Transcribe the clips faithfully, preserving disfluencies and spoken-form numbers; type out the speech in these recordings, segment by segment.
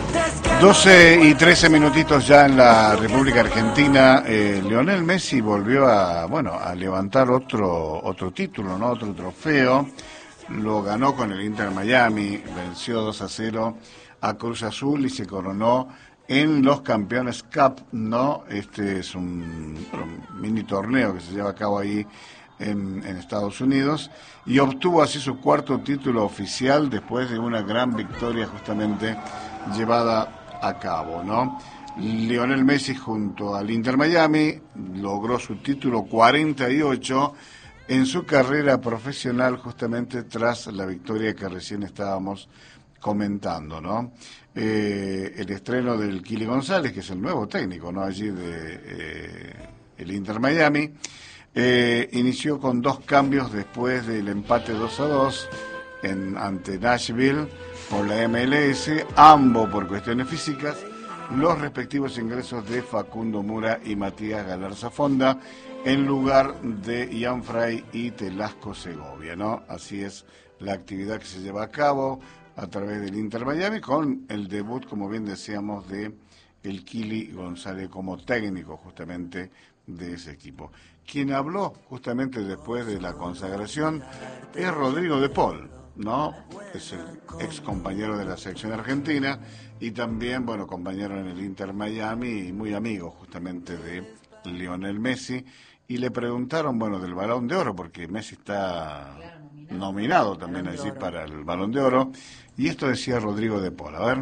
doce y trece minutitos ya en la República Argentina. eh, Lionel Messi volvió a, bueno, a levantar otro otro título, ¿no? Otro trofeo. Lo ganó con el Inter Miami, venció dos a cero a Cruz Azul y se coronó en los Campeones Cup, ¿no? Este es un, un mini torneo que se lleva a cabo ahí en, en Estados Unidos, y obtuvo así su cuarto título oficial después de una gran victoria justamente llevada a cabo, ¿no? Lionel Messi junto al Inter Miami logró su título cuarenta y ocho en su carrera profesional, justamente tras la victoria que recién estábamos comentando, ¿no? Eh, el estreno del Kili González, que es el nuevo técnico, ¿no? Allí de eh, el Inter Miami, eh, inició con dos cambios después del empate dos a dos en, ante Nashville por la M L S, ambos por cuestiones físicas, los respectivos ingresos de Facundo Mura y Matías Galarza Fonda en lugar de Ian Fray y Telasco Segovia, ¿no? Así es la actividad que se lleva a cabo a través del Inter Miami, con el debut, como bien decíamos, de el Kili González como técnico justamente de ese equipo. Quien habló justamente después de la consagración es Rodrigo de Paul, ¿no? Es el ex compañero de la selección argentina y también, bueno, compañero en el Inter Miami y muy amigo justamente de Lionel Messi. Y le preguntaron, bueno, del Balón de Oro, porque Messi está nominado también allí para el Balón de Oro. Y esto decía Rodrigo de Paul, a ver.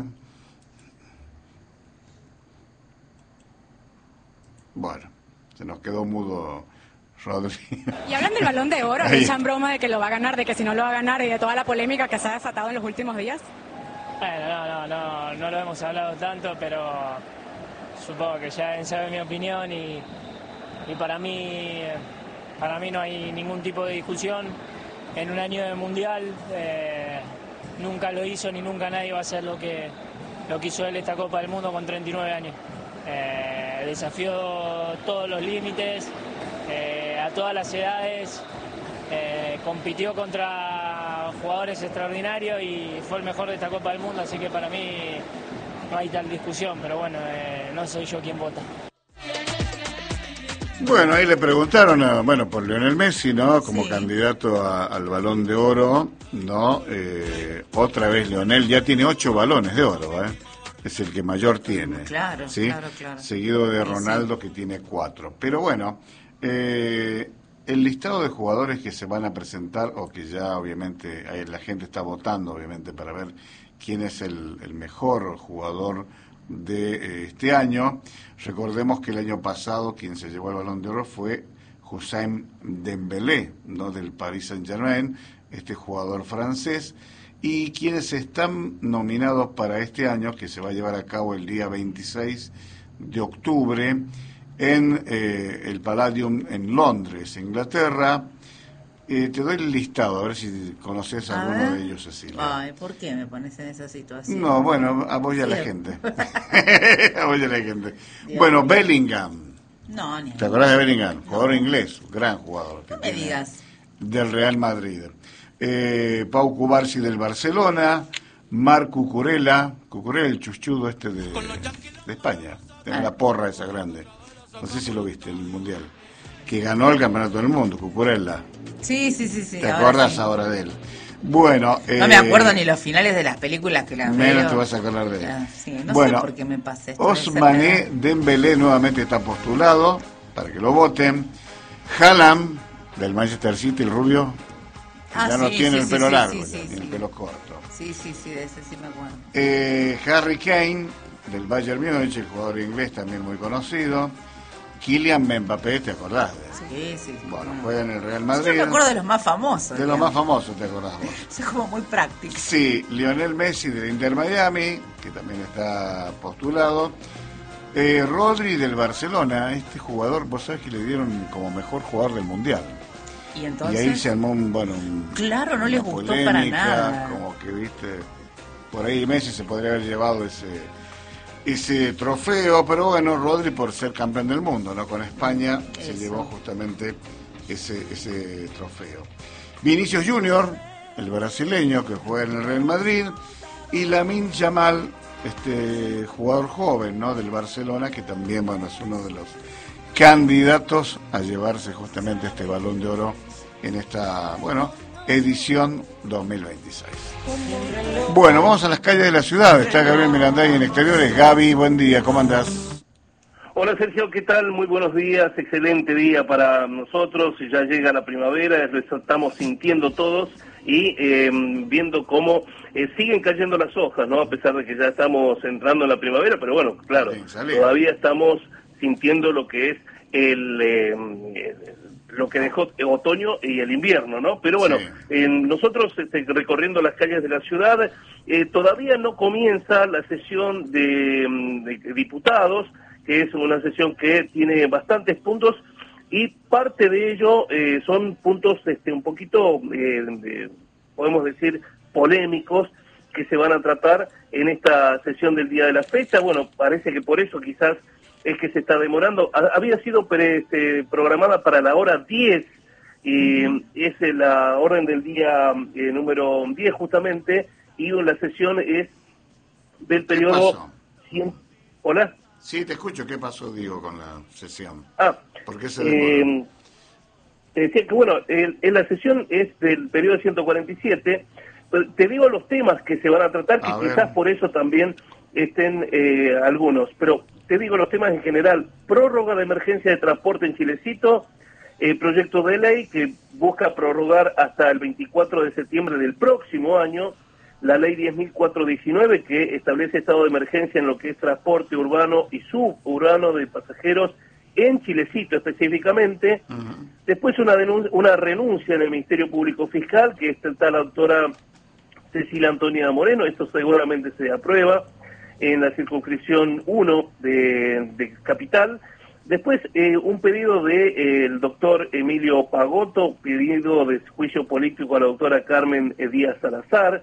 Bueno, se nos quedó mudo Rodrigo. Y hablan del Balón de Oro, le echan broma de que lo va a ganar, de que si no lo va a ganar, y de toda la polémica que se ha desatado en los últimos días. Bueno, no, no, no, no lo hemos hablado tanto, pero supongo que ya saben mi opinión y, y para mí, para mí no hay ningún tipo de discusión. En un año de mundial eh, nunca lo hizo ni nunca nadie va a hacer lo que, lo que hizo él esta Copa del Mundo con treinta y nueve años. Eh, desafió todos los límites, eh, a todas las edades, eh, compitió contra jugadores extraordinarios y fue el mejor de esta Copa del Mundo, así que para mí no hay tal discusión, pero bueno, eh, no soy yo quien vota. Bueno, ahí le preguntaron, a, bueno, por Lionel Messi, ¿no? Como Sí. candidato a, al Balón de Oro, ¿no? Eh, otra vez Lionel ya tiene ocho balones de oro, ¿eh? Es el que mayor tiene. Claro, ¿sí? claro, claro. Seguido de Sí, Ronaldo, sí. que tiene cuatro. Pero bueno, eh, el listado de jugadores que se van a presentar, o que ya obviamente ahí la gente está votando, obviamente, para ver quién es el, el mejor jugador de eh, este año. Recordemos que el año pasado quien se llevó el Balón de Oro fue Hussein Dembélé, ¿no? Del Paris Saint-Germain, este jugador francés. Y quienes están nominados para este año, que se va a llevar a cabo el día veintiséis de octubre en eh, el Palladium en Londres, Inglaterra. Eh, te doy el listado, a ver si conoces a A alguno ver. de ellos, Cecilia. Ay, ¿por qué me pones en esa situación? No, bueno, a vos y a la Sí. gente. A vos y a la gente. Dios Bueno, mío. Bellingham. No, ni ¿Te acordás de Bellingham? Jugador inglés, gran jugador. que No me tiene, digas. Del Real Madrid. Eh, Pau Cubarsí del Barcelona. Marc Cucurella. Cucurella, el chuchudo este de, de España. Tiene Ah. la porra esa grande. No sé si lo viste en el Mundial. Que ganó el Campeonato del Mundo, Cucurella. Sí, sí, sí, sí. ¿Te ahora acordás sí. ahora de él? Bueno. No eh, me acuerdo ni los finales de las películas que las Menos veo. te vas a acordar de él. Ah, sí, no Bueno, sé por qué me pasa esto. debe ser la Ousmane edad. Dembélé nuevamente está postulado para que lo voten. Haaland del Manchester City, el rubio, que Ah, ya no sí, tiene sí, el sí, pelo sí, largo, sí, ya sí, tiene sí. el pelo corto. Sí, sí, sí, de ese sí me acuerdo. Eh, Harry Kane del Bayern Múnich, el jugador inglés también muy conocido. Kylian Mbappé, ¿te acordás? de él? Sí, sí. sí. Bueno, juega en el Real Madrid. Yo me acuerdo de los más famosos. De los digamos. más famosos, ¿te acordás vos? Soy como muy práctico. Sí, Lionel Messi del Inter Miami, que también está postulado. Eh, Rodri del Barcelona, este jugador, vos sabés que le dieron como mejor jugador del Mundial. Y Y entonces. ahí se armó un, bueno, un- Claro, no una les gustó para polémica, nada. como que, viste, por ahí Messi se podría haber llevado ese ese trofeo, pero bueno, Rodri por ser campeón del mundo, ¿no? Con España se Eso. llevó justamente ese ese trofeo. Vinicius Junior, el brasileño que juega en el Real Madrid, y Lamine Yamal, este jugador joven, ¿no?, del Barcelona, que también, bueno, es uno de los candidatos a llevarse justamente este Balón de Oro en esta, bueno, edición dos mil veintiséis. Bueno, vamos a las calles de la ciudad. Está Gabriel Miranday en Exteriores. Gaby, buen día, ¿cómo andás? Hola Sergio, ¿qué tal? Muy buenos días, excelente día para nosotros, ya llega la primavera, lo estamos sintiendo todos y eh, viendo cómo eh, siguen cayendo las hojas, ¿no? A pesar de que ya estamos entrando en la primavera, pero bueno, claro, todavía estamos sintiendo lo que es el... Eh, lo que dejó otoño y el invierno, ¿no? Pero bueno, sí. eh, nosotros este, recorriendo las calles de la ciudad, eh, todavía no comienza la sesión de, de diputados, que es una sesión que tiene bastantes puntos, y parte de ello eh, son puntos este, un poquito, eh, de, podemos decir, polémicos, que se van a tratar en esta sesión del día de la fecha. Bueno, parece que por eso quizás es que se está demorando. Había sido pre, este, programada para la hora diez, y uh-huh. es la orden del día eh, número diez justamente, y la sesión es del periodo... cien... ¿Hola? Sí, te escucho. ¿Qué pasó, digo, con la sesión? Ah, ¿por qué se demoró? Eh, te decía que, bueno, el, en la sesión es del periodo ciento cuarenta y siete, te digo los temas que se van a tratar, que a quizás ver. por eso también estén eh, algunos, pero te digo los temas en general: prórroga de emergencia de transporte en Chilecito, eh, proyecto de ley que busca prorrogar hasta el veinticuatro de septiembre del próximo año la ley diez mil cuatrocientos diecinueve, que establece estado de emergencia en lo que es transporte urbano y suburbano de pasajeros en Chilecito específicamente. Uh-huh. Después una, denun- una renuncia en el Ministerio Público Fiscal, que está la doctora Cecilia Antonia Moreno. Esto seguramente se aprueba en la circunscripción uno de, de Capital. Después eh, un pedido del de, eh, doctor Emilio Pagotto, pedido de juicio político a la doctora Carmen Díaz Salazar.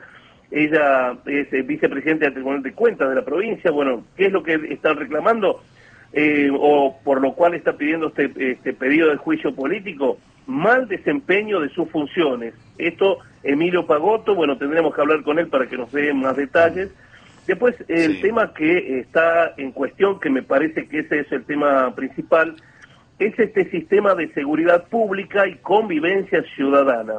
Ella es eh, vicepresidenta del Tribunal de Cuentas de la provincia. Bueno, ¿qué es lo que están reclamando? Eh, o por lo cual está pidiendo este, este pedido de juicio político: mal desempeño de sus funciones. Esto, Emilio Pagotto, bueno, tendremos que hablar con él para que nos dé más detalles. Después, el sí. tema que está en cuestión, que me parece que ese es el tema principal, es este sistema de seguridad pública y convivencia ciudadana.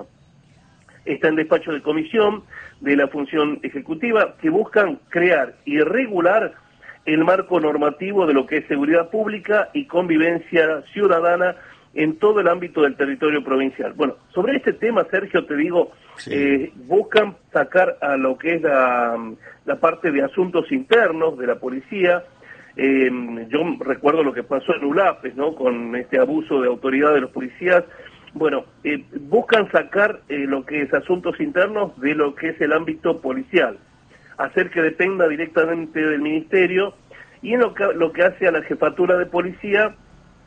Está en despacho de comisión de la función ejecutiva, que buscan crear y regular el marco normativo de lo que es seguridad pública y convivencia ciudadana en todo el ámbito del territorio provincial. Bueno, sobre este tema, Sergio, te digo, sí. eh, buscan sacar a lo que es la, la parte de asuntos internos de la policía. Eh, yo recuerdo lo que pasó en Ulapes, ¿no?, con este abuso de autoridad de los policías. Bueno, eh, buscan sacar eh, lo que es asuntos internos de lo que es el ámbito policial, hacer que dependa directamente del ministerio, y en lo que, lo que hace a la jefatura de policía,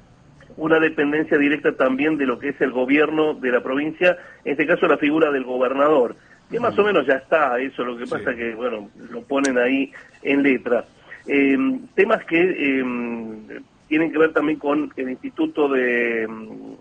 una dependencia directa también de lo que es el gobierno de la provincia, en este caso la figura del gobernador, que más o menos ya está eso, lo que sí. pasa que, bueno, lo ponen ahí en letra. Eh, temas que eh, tienen que ver también con el Instituto de,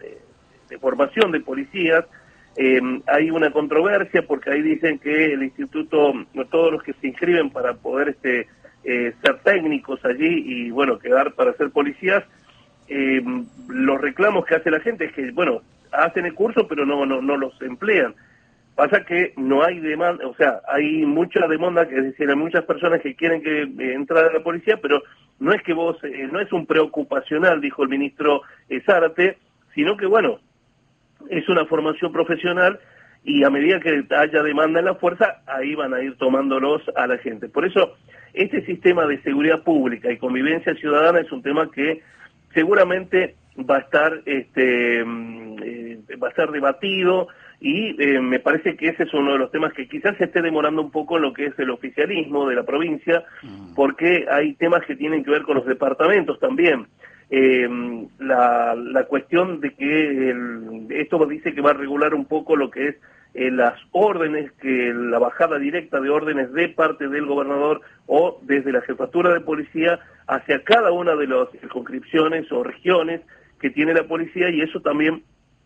de Formación de Policías. Eh, hay una controversia porque ahí dicen que el instituto, todos los que se inscriben para poder este eh, ser técnicos allí y, bueno, quedar para ser policías, Eh, los reclamos que hace la gente es que, bueno, hacen el curso pero no no no los emplean. Pasa que no hay demanda, o sea, hay mucha demanda, que es decir, hay muchas personas que quieren que eh, entrar a la policía, pero no es que vos, eh, no es un preocupacional, dijo el ministro eh, Zárate, sino que, bueno, es una formación profesional, y a medida que haya demanda en la fuerza, ahí van a ir tomándolos a la gente. Por eso, este sistema de seguridad pública y convivencia ciudadana es un tema que seguramente va a estar este eh, va a estar debatido, y eh, me parece que ese es uno de los temas que quizás se esté demorando un poco en lo que es el oficialismo de la provincia, porque hay temas que tienen que ver con los departamentos también. Eh, la, la cuestión de que el, esto dice que va a regular un poco lo que es eh, las órdenes, que la bajada directa de órdenes de parte del gobernador o desde la jefatura de policía hacia cada una de las circunscripciones o regiones que tiene la policía, y eso también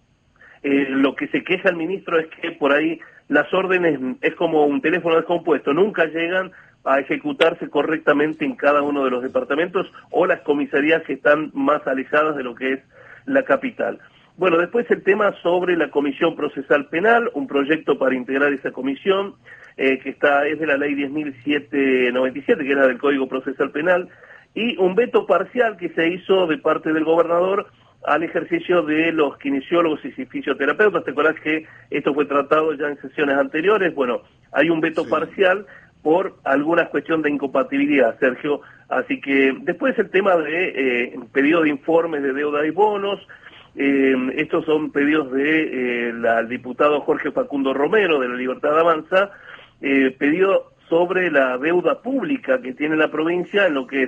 eh, lo que se queja el ministro es que por ahí las órdenes es como un teléfono descompuesto, nunca llegan a ejecutarse correctamente en cada uno de los departamentos o las comisarías que están más alejadas de lo que es la capital. Bueno, después el tema sobre la Comisión Procesal Penal, un proyecto para integrar esa comisión, eh, que está es de la Ley diez mil setecientos noventa y siete, que era del Código Procesal Penal, y un veto parcial que se hizo de parte del gobernador al ejercicio de los kinesiólogos y fisioterapeutas. ¿Te acuerdas que esto fue tratado ya en sesiones anteriores? Bueno, hay un veto sí. parcial por alguna cuestión de incompatibilidad, Sergio. Así que después el tema de eh, pedido de informes de deuda y bonos. Eh, estos son pedidos de eh, la, el diputado Jorge Facundo Romero de la Libertad Avanza, eh, pedido sobre la deuda pública que tiene la provincia en lo que es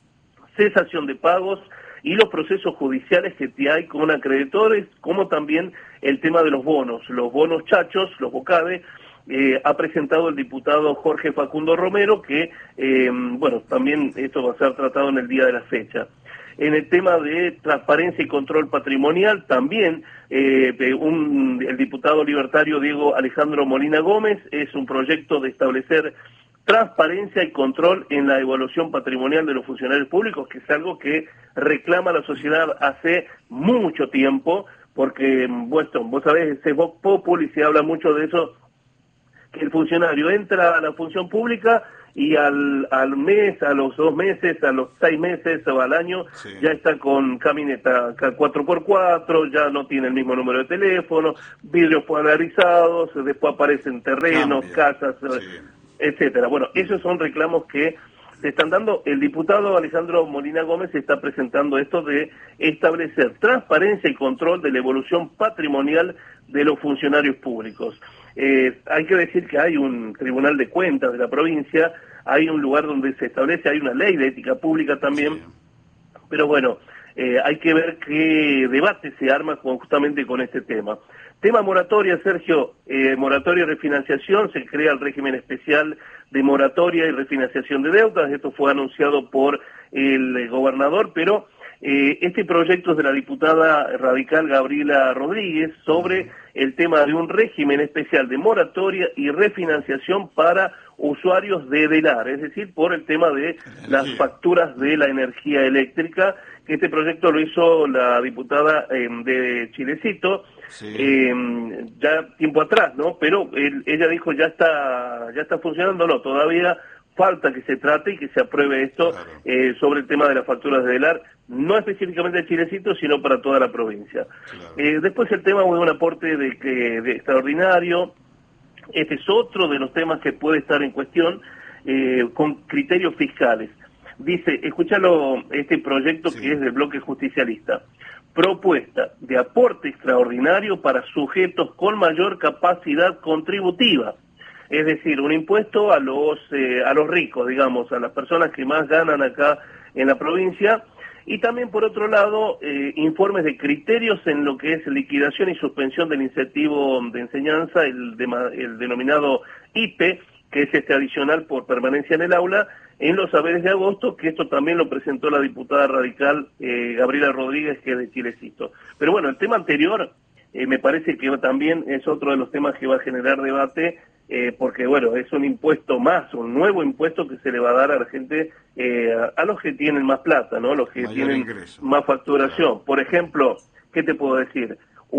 cesación de pagos y los procesos judiciales que hay con acreedores, como también el tema de los bonos, los bonos chachos, los BOCADE. Eh, ha presentado el diputado Jorge Facundo Romero, que, eh, bueno, también esto va a ser tratado en el día de la fecha. En el tema de transparencia y control patrimonial, también eh, un, el diputado libertario Diego Alejandro Molina Gómez es un proyecto de establecer transparencia y control en la evaluación patrimonial de los funcionarios públicos, que es algo que reclama la sociedad hace mucho tiempo, porque, bueno, vos sabés, ese Vox Populi, se habla mucho de eso, que el funcionario entra a la función pública y al, al mes, a los dos meses, a los seis meses o al año, sí. ya está con camioneta cuatro por cuatro, ya no tiene el mismo número de teléfono, vidrios polarizados, después aparecen terrenos, Cambia. casas, sí. etcétera. Bueno, esos son reclamos que se están dando. El diputado Alejandro Molina Gómez está presentando esto de establecer transparencia y control de la evolución patrimonial de los funcionarios públicos. Eh, hay que decir que hay un Tribunal de Cuentas de la provincia, hay un lugar donde se establece, hay una ley de ética pública también, sí. pero bueno, eh, hay que ver qué debate se arma justamente con este tema. Tema moratoria, Sergio, eh, moratoria y refinanciación, se crea el régimen especial de moratoria y refinanciación de deudas, esto fue anunciado por el gobernador, pero eh, este proyecto es de la diputada radical Gabriela Rodríguez sobre el tema de un régimen especial de moratoria y refinanciación para usuarios de DELAR, es decir, por el tema de las facturas de la energía eléctrica, que este proyecto lo hizo la diputada eh, de Chilecito, sí. eh, ya tiempo atrás, ¿no? Pero él, ella dijo ya está, ya está funcionando, no, todavía falta que se trate y que se apruebe esto, claro. eh, sobre el tema de las facturas de DELAR, no específicamente de Chilecito, sino para toda la provincia. Claro. Eh, después el tema de un aporte de, de, de extraordinario, este es otro de los temas que puede estar en cuestión, eh, con criterios fiscales. Dice, escúchalo, este proyecto sí. que es del bloque justicialista. Propuesta de aporte extraordinario para sujetos con mayor capacidad contributiva. Es decir, un impuesto a los eh, a los ricos, digamos, a las personas que más ganan acá en la provincia. Y también, por otro lado, eh, informes de criterios en lo que es liquidación y suspensión del incentivo de enseñanza, el, de, el denominado I P E, que es este adicional por permanencia en el aula, en los saberes de agosto, que esto también lo presentó la diputada radical eh, Gabriela Rodríguez, que es de Chilecito. Pero bueno, el tema anterior eh, me parece que también es otro de los temas que va a generar debate, eh, porque bueno, es un impuesto más, un nuevo impuesto que se le va a dar a la gente, eh, a, a los que tienen más plata, ¿no? Los que Mayor tienen ingreso. más facturación. Claro. Por ejemplo, ¿qué te puedo decir?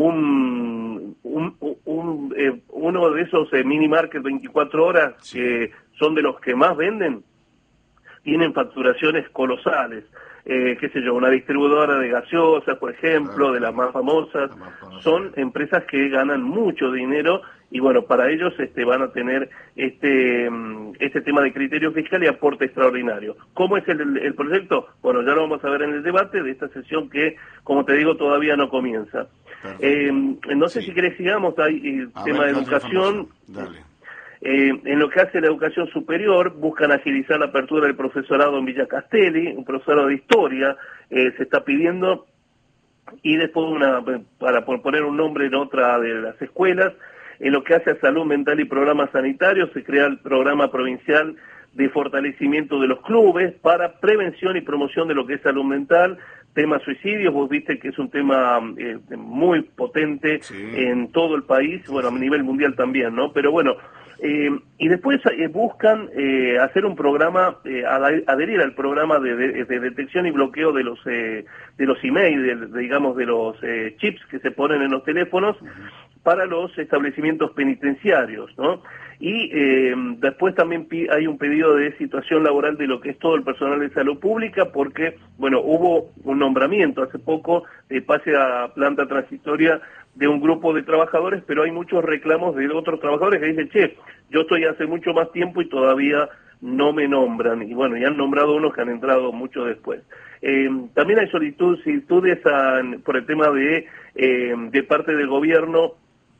Un, un, un eh, uno de esos eh, mini market veinticuatro horas sí. que son de los que más venden, tienen facturaciones colosales. Eh, qué sé yo, una distribuidora de gaseosas, por ejemplo, claro, de las más famosas, más famosas, son empresas que ganan mucho dinero y bueno, para ellos este van a tener este este tema de criterio fiscal y aporte extraordinario. ¿Cómo es el, el proyecto? Bueno, ya lo vamos a ver en el debate de esta sesión que, como te digo, todavía no comienza. Eh, no sé sí. si querés sigamos, hay el a tema ver, de educación. Dale. Eh, en lo que hace la educación superior, buscan agilizar la apertura del profesorado en Villa Castelli, un profesorado de historia, eh, se está pidiendo, y después una, para poner un nombre en otra de las escuelas, en lo que hace a salud mental y programas sanitarios, se crea el programa provincial de fortalecimiento de los clubes para prevención y promoción de lo que es salud mental, tema suicidios, vos viste que es un tema eh, muy potente sí. en todo el país, bueno, a nivel mundial también, ¿no? Pero bueno, Eh, y después eh, buscan eh, hacer un programa, eh, adherir al programa de, de, de detección y bloqueo de los eh, de los emails, de, de, digamos, de los eh, chips que se ponen en los teléfonos para los establecimientos penitenciarios, ¿no? Y eh, después también hay un pedido de situación laboral de lo que es todo el personal de salud pública, porque, bueno, hubo un nombramiento hace poco de pase a planta transitoria de un grupo de trabajadores, pero hay muchos reclamos de otros trabajadores que dicen, che, yo estoy hace mucho más tiempo y todavía no me nombran. Y bueno, ya han nombrado unos que han entrado mucho después. Eh, también hay solicitud, solicitudes a, por el tema de, eh, de parte del gobierno,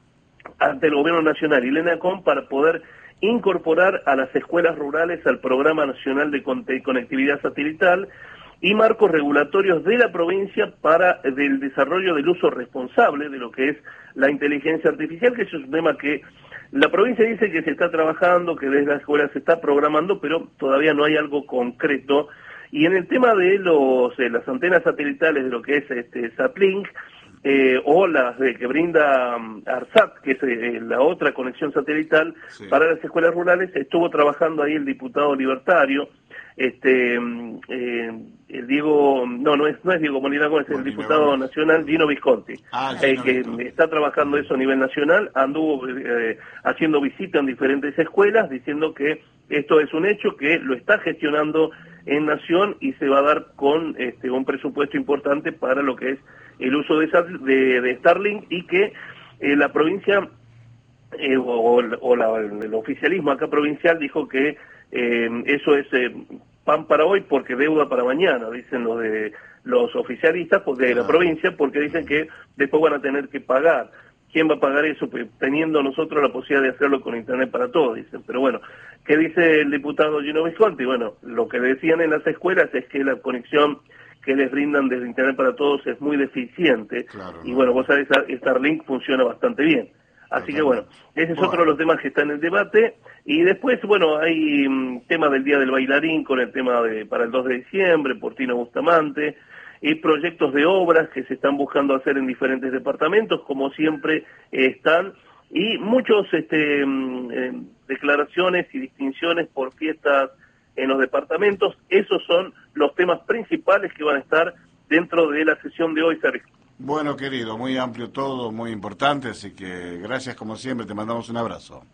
ante el gobierno nacional y el ENACOM, para poder incorporar a las escuelas rurales al Programa Nacional de Conectividad Satelital y marcos regulatorios de la provincia para el desarrollo del uso responsable de lo que es la inteligencia artificial, que es un tema que la provincia dice que se está trabajando, que desde la escuela se está programando, pero todavía no hay algo concreto. Y en el tema de los eh, las antenas satelitales de lo que es este Satlink, eh, o las de que brinda um, ARSAT, que es eh, la otra conexión satelital, sí, para las escuelas rurales, estuvo trabajando ahí el diputado libertario, este eh, el Diego, no, no es no es Diego Molina Gómez, es el diputado Gómez. nacional Gino Visconti, ah, eh, que Visconti. está trabajando eso a nivel nacional, anduvo eh, haciendo visita en diferentes escuelas, diciendo que esto es un hecho, que lo está gestionando en Nación y se va a dar con este un presupuesto importante para lo que es el uso de, de, de Starlink, y que eh, la provincia eh, o, o la, el oficialismo acá provincial dijo que eh, eso es eh, pan para hoy porque deuda para mañana, dicen los de los oficialistas porque de la provincia, porque dicen que después van a tener que pagar. ¿Quién va a pagar eso? Pues, teniendo nosotros la posibilidad de hacerlo con Internet para todos, dicen. Pero bueno, ¿qué dice el diputado Gino Visconti? Bueno, lo que decían en las escuelas es que la conexión que les brindan desde Internet para todos es muy deficiente. Claro, y bueno, vos sabés, Starlink funciona bastante bien. Así que bueno, ese es bueno. otro de los temas que está en el debate. Y después, bueno, hay um, tema del Día del Bailarín con el tema de para el dos de diciembre, Portino Bustamante, y proyectos de obras que se están buscando hacer en diferentes departamentos, como siempre eh, están, y muchos este, eh, declaraciones y distinciones por fiestas en los departamentos. Esos son los temas principales que van a estar dentro de la sesión de hoy, Sergio. Bueno, querido, muy amplio todo, muy importante, así que gracias como siempre, te mandamos un abrazo.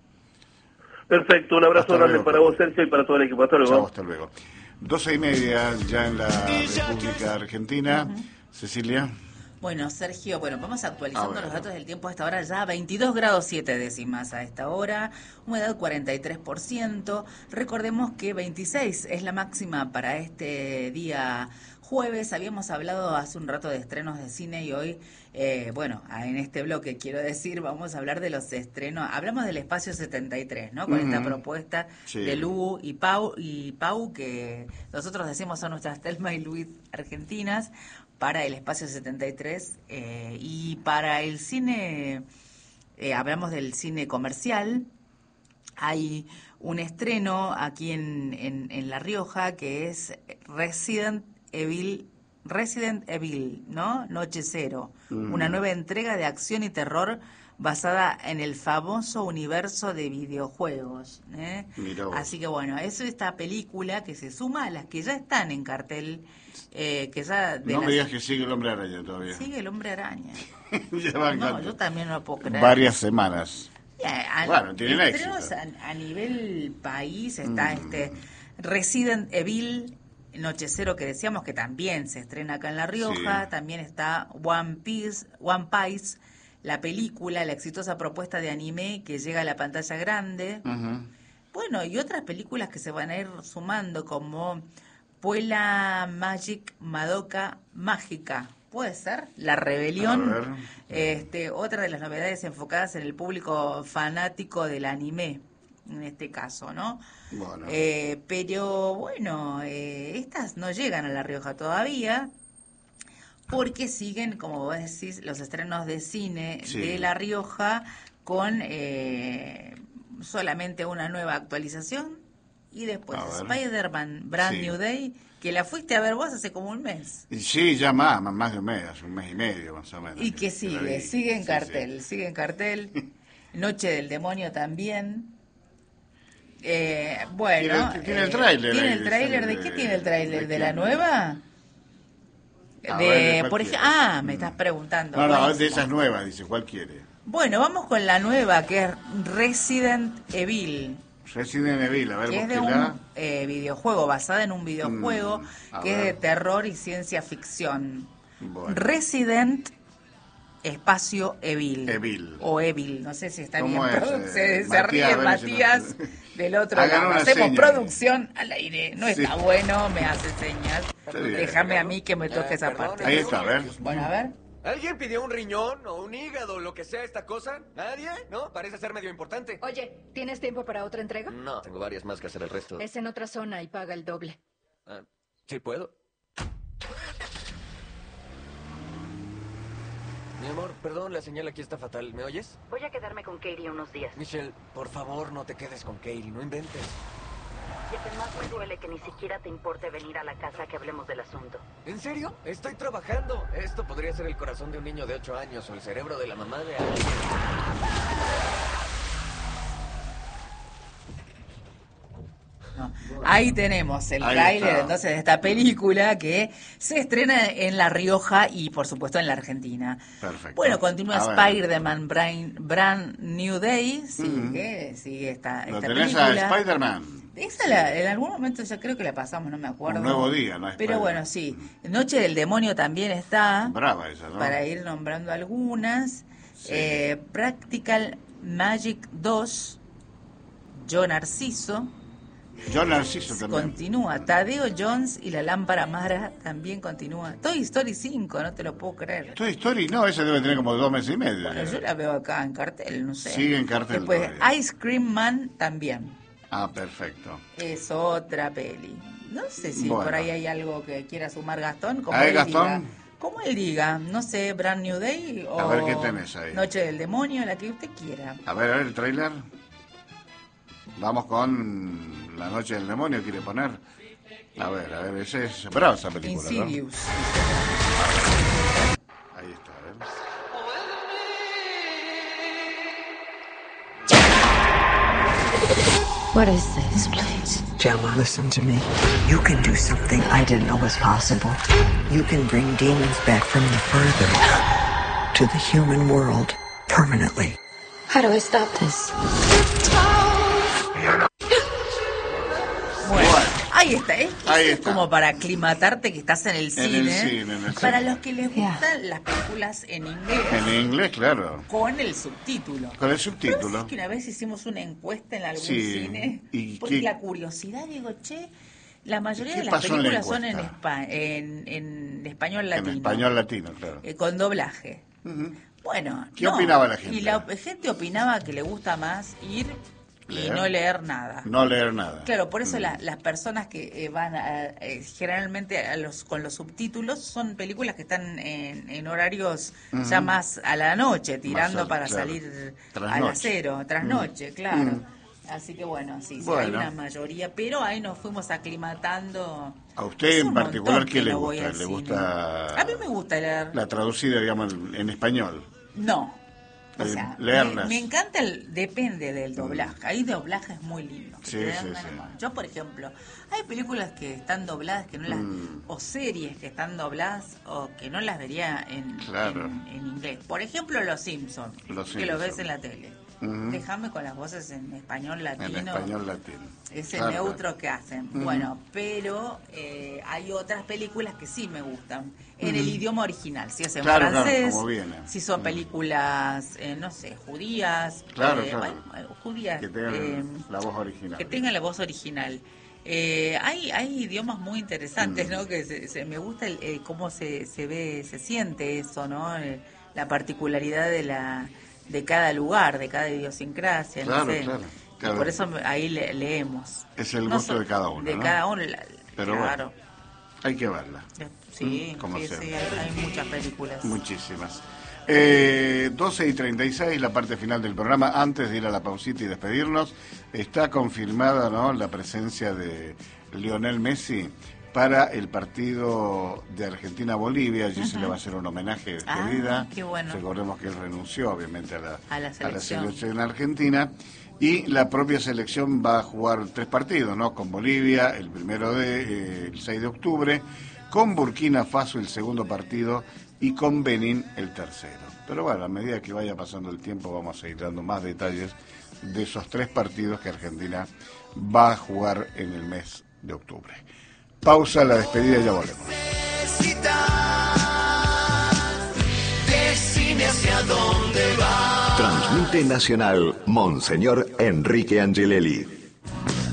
Perfecto, un abrazo grande luego, para vos, Sergio, y para todo el equipo. Hasta luego. Chau, hasta luego. Doce y media ya en la República Argentina. Uh-huh. Cecilia. Bueno, Sergio, bueno, vamos actualizando los datos del tiempo a esta hora. Ya veintidós grados siete décimas a esta hora, humedad cuarenta y tres por ciento. Recordemos que veintiséis es la máxima para este día jueves. Habíamos hablado hace un rato de estrenos de cine y hoy, eh, bueno, en este bloque quiero decir, vamos a hablar de los estrenos. Hablamos del Espacio setenta y tres, ¿no? Con uh-huh. esta propuesta sí. de Lu y Pau, y Pau, que nosotros decimos son nuestras Thelma y Luis argentinas, para el Espacio setenta y tres, eh, y para el cine, eh, hablamos del cine comercial. Hay un estreno aquí en, en, en La Rioja que es Resident Evil, Resident Evil, ¿no? Noche Cero, mm. una nueva entrega de acción y terror basada en el famoso universo de videojuegos, ¿eh? Así que bueno, eso es esta película que se suma a las que ya están en cartel, eh, que ya de no las... me digas que sigue el Hombre Araña todavía. Sigue el Hombre Araña. no, no, yo también no lo puedo creer. Varias semanas. A, bueno, tienen éxito. A, a nivel país está mm. este Resident Evil Noche Cero, que decíamos que también se estrena acá en La Rioja. Sí. También está One Piece, One Piece, la película, la exitosa propuesta de anime que llega a la pantalla grande. Uh-huh. Bueno, y otras películas que se van a ir sumando, como Puella Magic Madoka Mágica. ¿Puede ser? La Rebelión. Este, otra de las novedades enfocadas en el público fanático del anime, en este caso, ¿no? Bueno. Eh, pero bueno, eh, estas no llegan a La Rioja todavía, porque siguen, como vos decís, los estrenos de cine sí. de La Rioja con eh, solamente una nueva actualización, y después Spider-Man Brand sí. New Day, que la fuiste a ver vos hace como un mes. Sí, ya más, más de un mes, hace un mes y medio más o menos. Y que sigue, sigue en sí, cartel, sí. sigue en cartel. Noche del Demonio también. Eh, bueno. Tiene, tiene el tráiler. ¿Tiene ahí, el tráiler? ¿De, de qué tiene el tráiler? ¿De, de la nueva? A De, ver, por ejemplo, ah, me estás preguntando. No, no, Buenísimo. de esas nuevas, dice, ¿cuál quiere? Bueno, vamos con la nueva, que es Resident Evil. Resident Evil, a ver, Que es de búsquela. un eh, videojuego, basada en un videojuego Mm, que ver. es de terror y ciencia ficción. Bueno. Resident Espacio Evil. Evil. O Evil, no sé si está ¿Cómo bien. es, produ- eh? se se Matías, ríe a ver si Matías no- del otro Hagan lado. una Hacemos seña. producción al aire. No Sí. está bueno, me hace señas. Está bien. Déjame a mí que me toque esa parte. Ahí está, a ver. Bueno, a ver. ¿Alguien pidió un riñón o un hígado, lo que sea esta cosa? ¿Nadie? ¿No? Parece ser medio importante. Oye, ¿tienes tiempo para otra entrega? No, tengo varias más que hacer el resto. Es en otra zona y paga el doble. Ah, ¿sí puedo? Mi amor, perdón, la señal aquí está fatal. ¿Me oyes? Voy a quedarme con Katie unos días. Michelle, por favor, no te quedes con Katie, no inventes. Y además me duele que ni siquiera te importe venir a la casa que hablemos del asunto. ¿En serio? Estoy trabajando. Esto podría ser el corazón de un niño de ocho años o el cerebro de la mamá de alguien. No. Ahí tenemos el Ahí tráiler está. entonces de esta película que se estrena en La Rioja y por supuesto en la Argentina. Perfecto. Bueno, continúa A ver. Spider-Man Brand, Brand New Day, sigue, sigue esta, Lo esta tenés película. a Spider-Man. Esa la- en algún momento ya creo que la pasamos, no me acuerdo. Un nuevo día, ¿no? Pero Spider-Man. bueno, sí. Noche del Demonio también está, Brava esa, ¿no? para ir nombrando algunas. Sí. Eh, Practical Magic dos, Yo Narciso. Yo Narciso también. Continúa. Tadeo Jones y la lámpara Mara también continúa. Toy Story cinco, no te lo puedo creer. Toy Story, no, esa debe tener como dos meses y medio. Bueno, yo la veo acá en cartel, no sé. Sigue en cartel Después, todavía. Ice Cream Man también. Ah, perfecto. Es otra peli. No sé si Bueno. por ahí hay algo que quiera sumar Gastón. Como A ver, él Gastón. diga. Como él diga. No sé, Brand New Day o A ver, ¿qué tenés ahí? Noche del Demonio, la que usted quiera. A ver, a ver el tráiler. Vamos con La Noche del Demonio, quiere poner. A ver, a ver, ese es brava esa película, ¿no? Insidious. Ahí está, a ver. What is this place? Gemma, listen to me. You can do something I didn't know was possible. You can bring demons back from the further to the human world permanently. How do I stop this? Bueno, ahí está. Es, Ahí es está. como para aclimatarte que estás en el En cine. el cine, en el para cine. los que les gustan las películas en inglés. En inglés, claro. Con el subtítulo. Con el ¿No subtítulo. sé que una vez hicimos una encuesta en algún Sí, cine? ¿y Porque qué- la curiosidad, digo, che, la mayoría ¿Qué de las pasó en la películas son en, encuesta? espa- en, en español latino. En español latino, claro. Eh, con doblaje. Ujú. Bueno, ¿Qué no. opinaba la gente? Y la gente opinaba que le gusta más ir y Leer. no leer nada. No leer nada. Claro, por eso Mm. la- las personas que eh, van a- eh, generalmente a los, con los subtítulos son películas que están en, en horarios ya más a la noche, tirando al- para claro. salir Trasnoche. a las cero, trasnoche, claro. Mm. Así que bueno, sí, sí, Bueno. hay una mayoría, pero ahí nos fuimos aclimatando. A usted Hace en un particular, montón ¿qué que le no voy gusta? al ¿Le cine. gusta A mí me gusta leer. la traducida, digamos, en en español? No. O Eh, sea, leerlas. me, me encanta el, depende del doblaje. Hay doblajes muy lindos. que Sí, te dan sí, ganas sí. de- Yo, por ejemplo, hay películas que están dobladas que no las Mm. o series que están dobladas o que no las vería en, Claro. en, en inglés. Por ejemplo, Los Simpsons, Los que lo ves Simpson. en la tele. Ujú. Déjame con las voces en español latino. En español latino. Ese Claro, neutro claro. que hacen. Ujú. Bueno, pero eh, hay otras películas que sí me gustan. En el Ujú. idioma original. Si es en Claro, claro, francés, como viene. si son Mm. películas, eh, no sé, judías. Claro, eh, claro. bueno, eh, judías. Que tengan eh, la voz original. que tengan la voz original. Eh, hay hay idiomas muy interesantes, Mm. ¿no? Que se, se- me gusta el, eh, cómo se, se ve, se siente eso, ¿no? Eh, la particularidad de la de cada lugar, de cada idiosincrasia, Claro, no sé. claro, Y claro. por eso me- ahí le- leemos. Es el No gusto so- de cada uno, De ¿no? cada uno, la- Pero claro. Hay que verla. Sí, Mm, como sí, siempre. sí, hay, hay muchas películas. Muchísimas. Eh, doce y treinta y seis, la parte final del programa. Antes de ir a la pausita y despedirnos, está confirmada, ¿no?, la presencia de Lionel Messi para el partido de Argentina-Bolivia. Allí se le va a hacer un homenaje de despedida. Ah, qué bueno. Recordemos que él renunció, obviamente, a la, A la selección. selección argentina. Y la propia selección va a jugar tres partidos, ¿no? Con Bolivia, el primero de, eh, el seis de octubre, con Burkina Faso el segundo partido y con Benín el tercero. Pero bueno, a medida que vaya pasando el tiempo vamos a ir dando más detalles de esos tres partidos que Argentina va a jugar en el mes de octubre. Pausa, la despedida y ya volvemos. Hacia dónde va. Transmite Nacional Monseñor Enrique Angelelli.